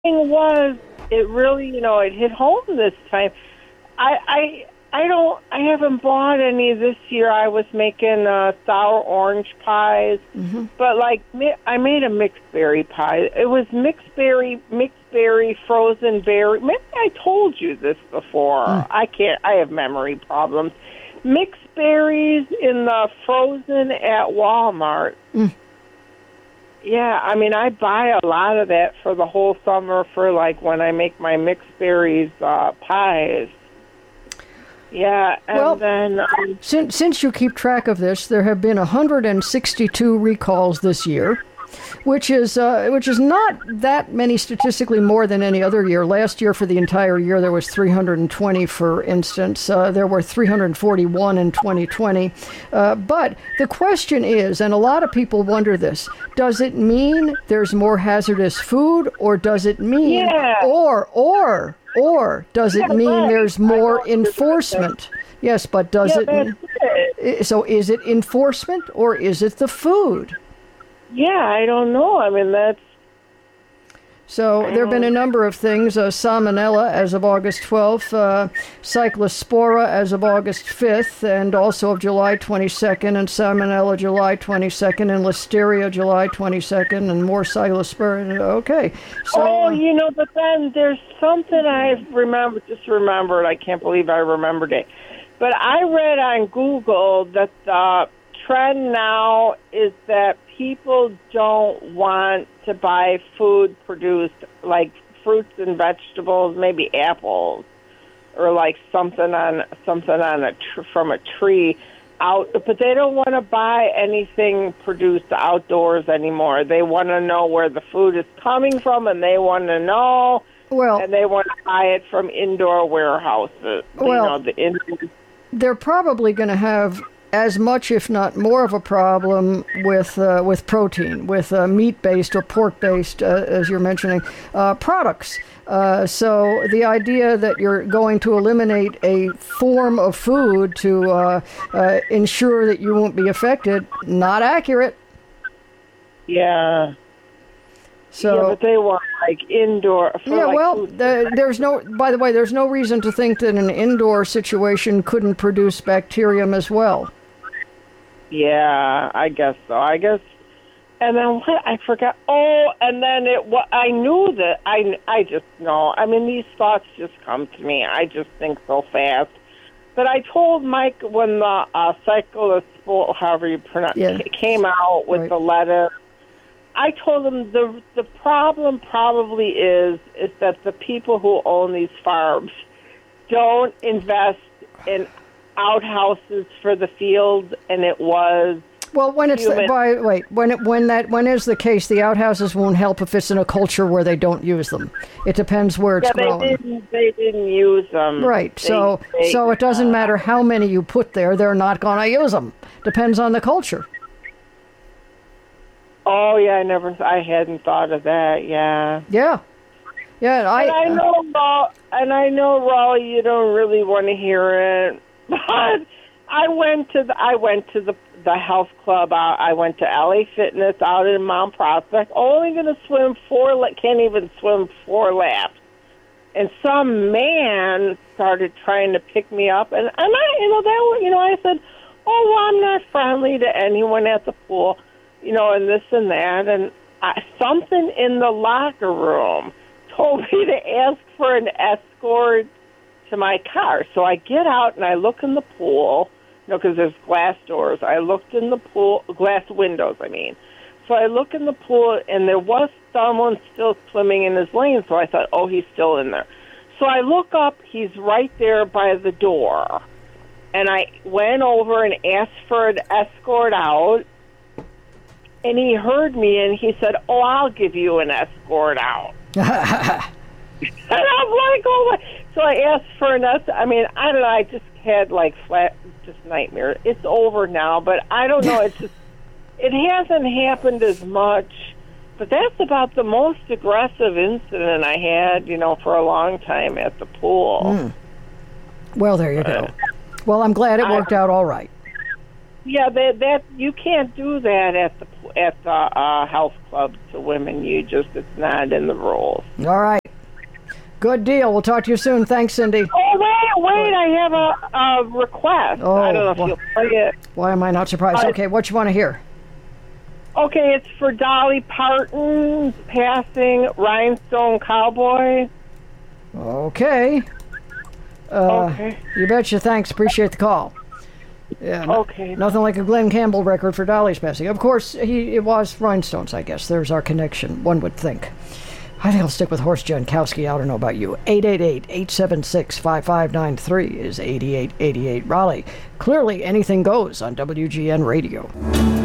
thing was, it really, it hit home this time. I haven't bought any this year. I was making sour orange pies, but I made a mixed berry pie. It was mixed berry, frozen berry. Maybe I told you this before. I have memory problems. Mixed berries in the frozen at Walmart. Yeah, I buy a lot of that for the whole summer for when I make my mixed berries pies. Yeah, and then since you keep track of this, there have been 162 recalls this year, which is not that many statistically more than any other year. Last year, for the entire year, there was 320, for instance. There were 341 in 2020. But the question is, and a lot of people wonder this, does it mean there's more hazardous food, or does it mean, or does it mean there's more enforcement? Yes, but does it? So is it enforcement, or is it the food? Yeah, I don't know. That's... So there have been a number of things. Salmonella as of August 12th, Cyclospora as of August 5th, and also of July 22nd, and Salmonella July 22nd, and Listeria July 22nd, and more Cyclospora. Okay. So, but then there's something I remembered. I can't believe I remembered it. But I read on Google that the trend now is that people don't want to buy food produced like fruits and vegetables, maybe apples, or something from a tree out. But they don't want to buy anything produced outdoors anymore. They want to know where the food is coming from, and they want to know. And they want to buy it from indoor warehouses. They're probably going to have as much, if not more, of a problem with protein, with meat-based or pork-based, as you're mentioning, products. So the idea that you're going to eliminate a form of food to ensure that you won't be affected, not accurate. Yeah. So, but they want indoor. There's no. By the way, there's no reason to think that an indoor situation couldn't produce bacterium as well. Yeah, I guess so. And then what? I forgot. And then I knew that. I just know. These thoughts just come to me. I just think so fast. But I told Mike when the Cyclospora, however you pronounce it, came out with the lettuce. I told him the problem probably is that the people who own these farms don't invest in outhouses for the fields, and it was when is the case, the outhouses won't help if it's in a culture where they don't use them. It depends where it's grown. They didn't use them. Right. So it doesn't matter how many you put there; they're not going to use them. Depends on the culture. Oh yeah, I hadn't thought of that. Yeah. Yeah. I know, Raleigh, you don't really want to hear it, but I went to the health club. I went to LA Fitness out in Mount Prospect. Only going to swim can't even swim 4 laps, and some man started trying to pick me up, and I said, I'm not friendly to anyone at the pool. And this and that, and something in the locker room told me to ask for an escort to my car. So I get out and I look in the pool, because there's glass doors. I looked in the pool, glass windows, So I look in the pool, and there was someone still swimming in his lane, so I thought, he's still in there. So I look up, he's right there by the door. And I went over and asked for an escort out. And he heard me, and he said, I'll give you an escort out. And I'm like, So I asked for an escort. I don't know. I just had, just nightmare. It's over now, but I don't know. It hasn't happened as much. But that's about the most aggressive incident I had, for a long time at the pool. Well, there you go. Well, I'm glad it worked out all right. Yeah, that you can't do that at the health club to women. It's not in the rules. All right. Good deal. We'll talk to you soon. Thanks, Cindy. Oh, wait! I have a request. Oh, I don't know if you'll play it. Why am I not surprised? Okay, what you want to hear? Okay, it's for Dolly Parton passing Rhinestone Cowboy. Okay. Okay. You betcha. Thanks. Appreciate the call. Yeah. Okay. Nothing like a Glenn Campbell record for Dolly's passing. Of course, it was Rhinestones, I guess. There's our connection, one would think. I think I'll stick with Horst Jankowski. I don't know about you. 888-876-5593 is 8888 Raleigh. Clearly, anything goes on WGN Radio.